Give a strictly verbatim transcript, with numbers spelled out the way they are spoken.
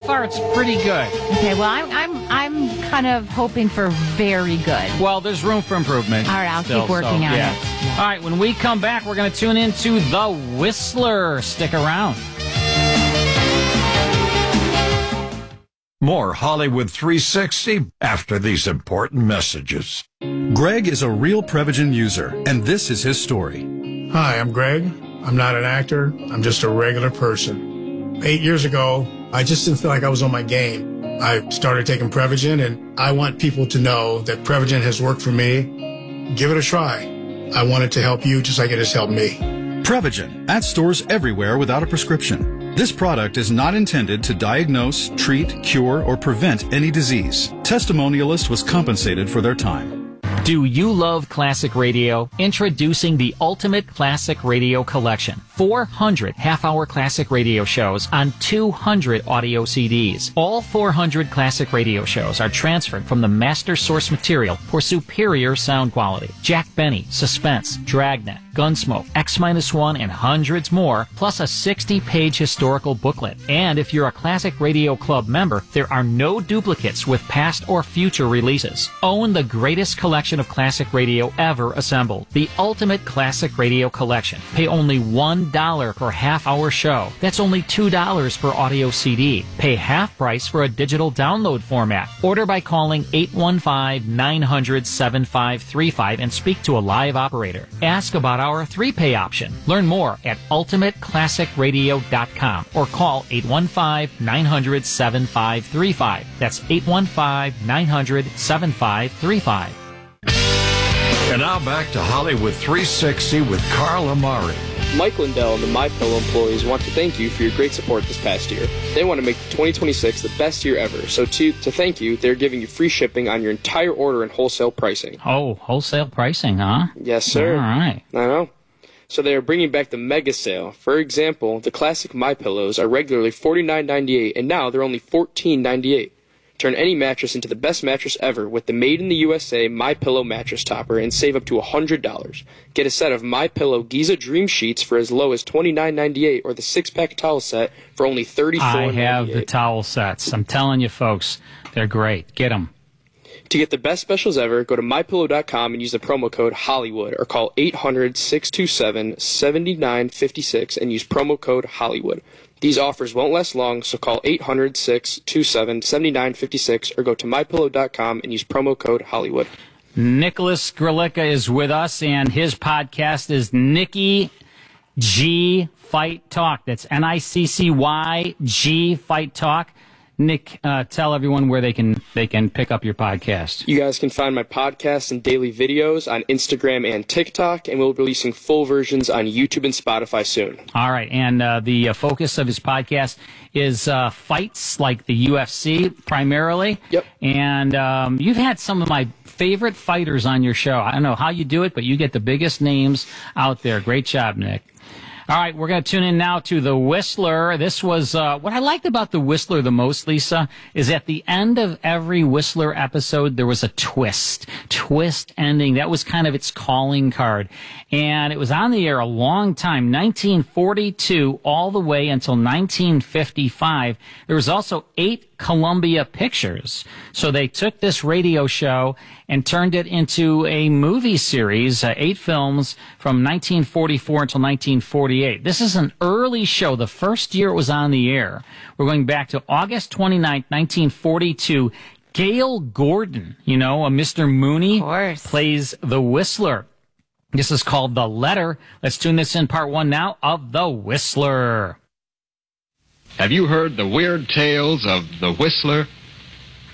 far, it's pretty good. Okay, well, I'm I'm I'm kind of hoping for very good. Well, there's room for improvement. All right, I'll still, keep working so, on yeah. it. All right, when we come back, we're going to tune into The Whistler. Stick around. More Hollywood three sixty after these important messages. Greg is a real Prevagen user, and this is his story. Hi, I'm Greg. I'm not an actor. I'm just a regular person. Eight years ago, I just didn't feel like I was on my game. I started taking Prevagen, and I want people to know that Prevagen has worked for me. Give it a try. I want it to help you just like it has helped me. Prevagen, at stores everywhere without a prescription. This product is not intended to diagnose, treat, cure, or prevent any disease. Testimonialist was compensated for their time. Do you love classic radio? Introducing the Ultimate Classic Radio Collection. four hundred half-hour classic radio shows on two hundred audio C Ds. All four hundred classic radio shows are transferred from the master source material for superior sound quality. Jack Benny, Suspense, Dragnet, Gunsmoke, X one, and hundreds more, plus a sixty-page historical booklet. And if you're a Classic Radio Club member, there are no duplicates with past or future releases. Own the greatest collection of classic radio ever assembled. The Ultimate Classic Radio Collection. Pay only one dollar per half-hour show. That's only two dollars per audio C D. Pay half price for a digital download format. Order by calling eight one five, nine hundred, seven five three five and speak to a live operator. Ask about our three-pay option. Learn more at ultimate classic radio dot com or call eight one five, nine hundred, seven five three five. That's eight one five, nine hundred, seven five three five. And now back to Hollywood three sixty with Carl Amari. Mike Lindell and the MyPillow employees want to thank you for your great support this past year. They want to make twenty twenty-six the best year ever. So to, to thank you, they're giving you free shipping on your entire order and wholesale pricing. Oh, wholesale pricing, huh? Yes, sir. All right. I know. So they are bringing back the mega sale. For example, the classic MyPillows are regularly forty-nine ninety-eight, and now they're only fourteen ninety-eight. Turn any mattress into the best mattress ever with the Made in the U S A MyPillow mattress topper and save up to one hundred dollars. Get a set of MyPillow Giza Dream Sheets for as low as twenty-nine ninety-eight or the six-pack towel set for only thirty-four ninety-eight. I have the towel sets. I'm telling you, folks, they're great. Get them. To get the best specials ever, go to my pillow dot com and use the promo code Hollywood or call eight hundred, six two seven, seven nine five six and use promo code Hollywood. These offers won't last long, so call eight hundred, six two seven, seven nine five six or go to my pillow dot com and use promo code Hollywood. Nicholas Grlica is with us, and his podcast is Nicky G Fight Talk. That's N I C C Y G Fight Talk. Nick, uh, tell everyone where they can they can pick up your podcast. You guys can find my podcast and daily videos on Instagram and TikTok, and we'll be releasing full versions on YouTube and Spotify soon. All right, and uh, the uh, focus of his podcast is uh, fights like the U F C primarily. Yep. And um, you've had some of my favorite fighters on your show. I don't know how you do it, but you get the biggest names out there. Great job, Nick. All right, we're going to tune in now to The Whistler. This was, uh, what I liked about The Whistler the most, Lisa, is at the end of every Whistler episode, there was a twist. Twist ending. That was kind of its calling card. And it was on the air a long time, nineteen forty-two all the way until nineteen fifty-five. There was also eight Columbia Pictures. So they took this radio show and turned it into a movie series, uh, eight films from nineteen forty-four until nineteen forty-eight. This is an early show, the first year it was on the air. We're going back to August twenty-ninth, nineteen forty-two. Gale Gordon, you know, a Mister Mooney, plays the Whistler. This is called The Letter. Let's tune this in, part one now of The Whistler. Have you heard the weird tales of The Whistler?